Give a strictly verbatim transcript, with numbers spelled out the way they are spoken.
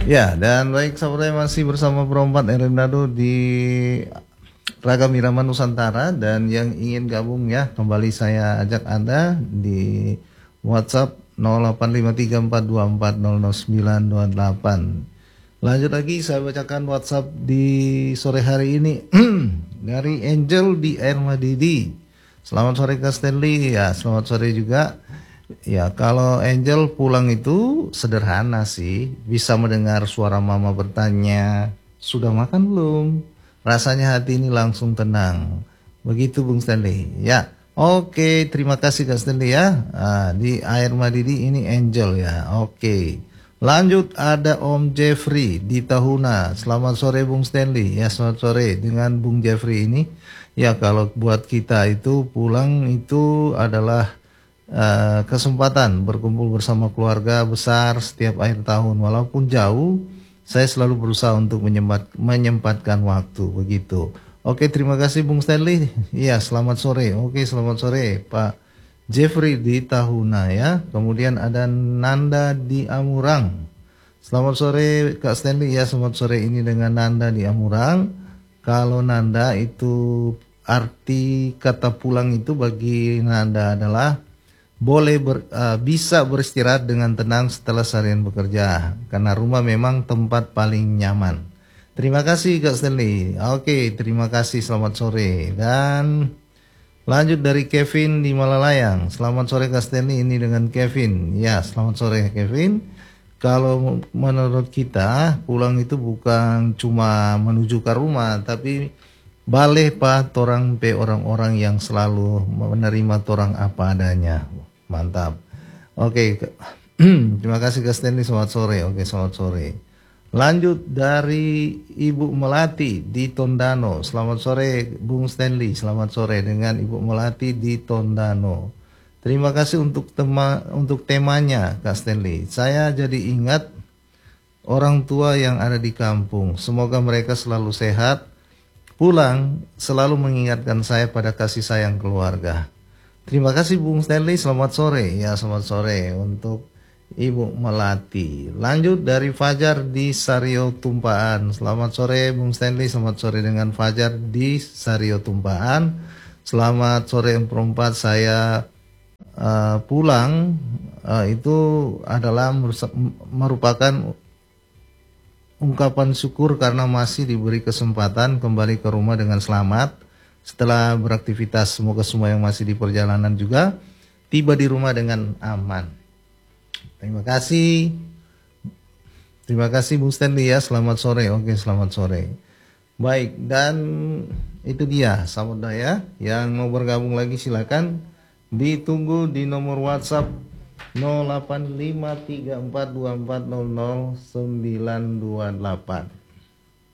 Ya, dan baik sahabat saya masih bersama Perompat Erendado di Ragam Irama Nusantara, dan yang ingin gabung ya kembali saya ajak Anda di WhatsApp nol delapan lima tiga empat dua empat nol nol sembilan dua delapan. Lanjut lagi saya bacakan WhatsApp di sore hari ini dari Angel di Air Madidi. Selamat sore Kak Stanley, ya selamat sore juga. Ya, kalau Angel pulang itu sederhana sih, bisa mendengar suara mama bertanya, sudah makan belum? Rasanya hati ini langsung tenang. Begitu Bung Stanley. Ya, oke, terima kasih Kak Stanley ya. Ah, di Air Madidi ini Angel ya. Oke. Lanjut ada Om Jeffrey di Tahuna. Selamat sore Bung Stanley. Ya, selamat sore dengan Bung Jeffrey ini. Ya, kalau buat kita itu pulang itu adalah Uh, kesempatan berkumpul bersama keluarga besar setiap akhir tahun. Walaupun jauh, saya selalu berusaha untuk menyempat, menyempatkan waktu begitu. Oke, terima kasih Bung Stanley. Iya, selamat sore. Oke, selamat sore Pak Jeffrey di Tahuna ya. Kemudian ada Nanda di Amurang. Selamat sore Kak Stanley ya. Selamat sore ini dengan Nanda di Amurang. Kalau Nanda itu arti kata pulang itu bagi Nanda adalah boleh ber, uh, bisa beristirahat dengan tenang setelah seharian bekerja, karena rumah memang tempat paling nyaman. Terima kasih Kak Stanley. Oke, terima kasih, selamat sore. Dan lanjut dari Kevin di Malalayang. Selamat sore Kak Stanley, ini dengan Kevin. Ya, selamat sore Kevin. Kalau menurut kita pulang itu bukan cuma menuju ke rumah, tapi baleh pa torang pe orang-orang yang selalu menerima torang apa adanya. Mantap. Oke, terima kasih Kak Stanley, selamat sore. Oke, selamat sore. Lanjut dari Ibu Melati di Tondano. Selamat sore Bung Stanley, selamat sore dengan Ibu Melati di Tondano. Terima kasih untuk tema untuk temanya Kak Stanley. Saya jadi ingat orang tua yang ada di kampung. Semoga mereka selalu sehat. Pulang selalu mengingatkan saya pada kasih sayang keluarga. Terima kasih Bung Stanley, selamat sore. Ya, selamat sore untuk Ibu Melati. Lanjut dari Fajar di Sario Tumpaan. Selamat sore Bung Stanley, selamat sore dengan Fajar di Sario Tumpaan. Selamat sore Perompat, saya uh, pulang uh, itu adalah merupakan ungkapan syukur karena masih diberi kesempatan kembali ke rumah dengan selamat. Setelah beraktivitas, semoga semua yang masih di perjalanan juga tiba di rumah dengan aman. Terima kasih. Terima kasih Bung Stanley ya, selamat sore. Oke, selamat sore. Baik, dan itu dia sahabat daya yang mau bergabung lagi silakan ditunggu di nomor WhatsApp nol delapan lima tiga empat dua empat nol nol sembilan dua delapan.